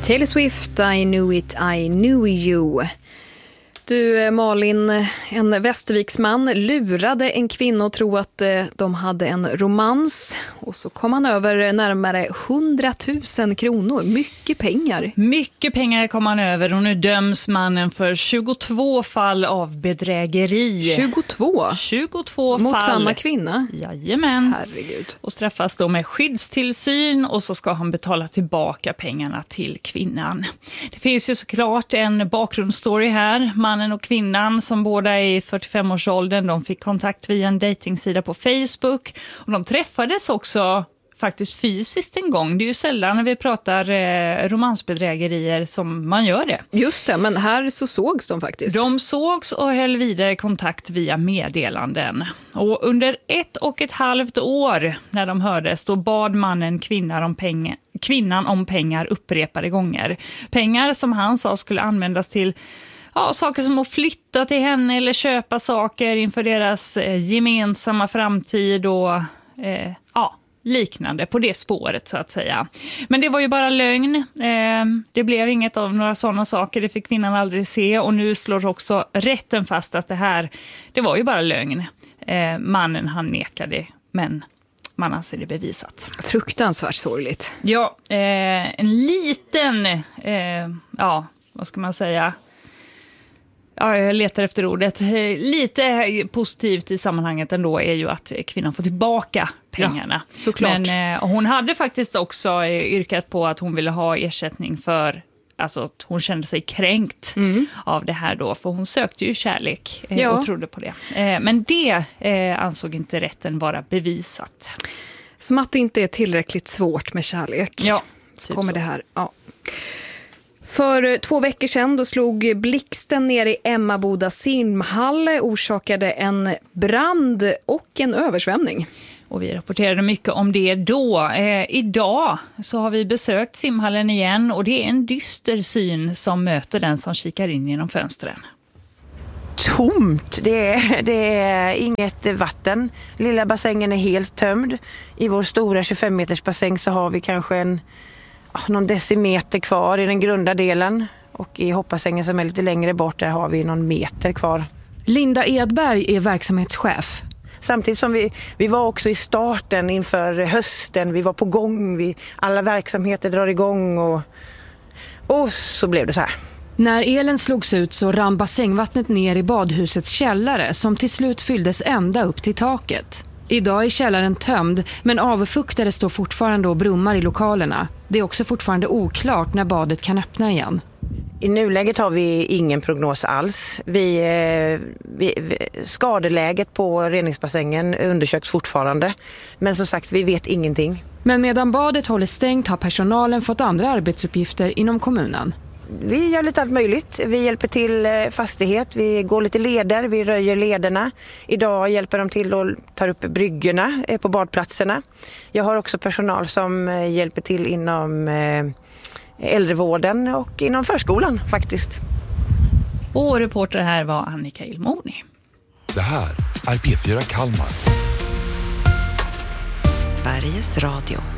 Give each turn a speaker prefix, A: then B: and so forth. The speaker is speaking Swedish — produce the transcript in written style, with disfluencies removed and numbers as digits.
A: Taylor Swift, I knew it, I knew you. Du Malin, en Västerviksman lurade en kvinna att tro att de hade en romans och så kom han över närmare 100 000 kronor. Mycket pengar.
B: Mycket pengar kom han över och nu döms mannen för 22 fall av bedrägeri.
A: 22?
B: 22
A: mot
B: fall.
A: Samma kvinna?
B: Jajamän.
A: Herregud.
B: Och straffas då med skyddstillsyn och så ska han betala tillbaka pengarna till kvinnan. Det finns ju såklart en bakgrundsstory här. Mannen och kvinnan som båda är i 45-årsåldern, de fick kontakt via en dejtingsida på Facebook och de träffades också faktiskt fysiskt en gång. Det är ju sällan när vi pratar romansbedrägerier som man gör det.
A: Just det, men här så sågs de faktiskt. De
B: sågs och höll vidare kontakt via meddelanden. Och under 1,5 år när de hördes, då bad mannen kvinnan om pengar upprepade gånger. Pengar som han sa skulle användas till saker som att flytta till henne eller köpa saker inför deras gemensamma framtid och liknande på det spåret så att säga. Men det var ju bara lögn. Det blev inget av några sådana saker. Det fick kvinnan aldrig se och nu slår också rätten fast att det var ju bara lögn. Mannen han nekade, men man anser det bevisat.
A: Fruktansvärt sorgligt.
B: Ja, en liten, vad ska man säga? Ja, jag letar efter ordet. Lite positivt i sammanhanget ändå är ju att kvinnan får tillbaka pengarna.
A: Ja, såklart.
B: Men hon hade faktiskt också yrkat på att hon ville ha ersättning för, alltså att hon kände sig kränkt av det här då. För hon sökte ju kärlek och trodde på det. Men det ansåg inte rätten vara bevisat.
A: Som att det inte är tillräckligt svårt med kärlek.
B: Ja,
A: så kommer det här. Ja. För 2 veckor sedan då slog blixten ner i Emmaboda simhall, orsakade en brand och en översvämning.
B: Och vi rapporterade mycket om det då. Idag så har vi besökt simhallen igen och det är en dyster syn som möter den som kikar in genom fönstren.
C: Tomt, det är inget vatten. Lilla bassängen är helt tömd. I vår stora 25-meters bassäng så har vi kanske någon decimeter kvar i den grunda delen. Och i hoppbassängen som är lite längre bort där har vi någon meter kvar.
A: Linda Edberg är verksamhetschef.
C: Samtidigt som vi var också i starten inför hösten. Vi var på gång, alla verksamheter drar igång och så blev det så här.
A: När elen slogs ut så rann bassängvattnet ner i badhusets källare som till slut fylldes ända upp till taket. Idag är källaren tömd men avfuktare står fortfarande och brummar i lokalerna. Det är också fortfarande oklart när badet kan öppna igen.
C: I nuläget har vi ingen prognos alls. Skadeläget på reningsbassängen undersöks fortfarande. Men som sagt, vi vet ingenting.
A: Men medan badet håller stängt har personalen fått andra arbetsuppgifter inom kommunen.
C: Vi gör lite allt möjligt. Vi hjälper till fastighet, vi går lite leder, vi röjer lederna. Idag hjälper de till och tar upp bryggorna på badplatserna. Jag har också personal som hjälper till inom äldrevården och inom förskolan faktiskt.
B: Och reporter här var Annika Ilmoni.
D: Det här är P4 Kalmar.
E: Sveriges Radio.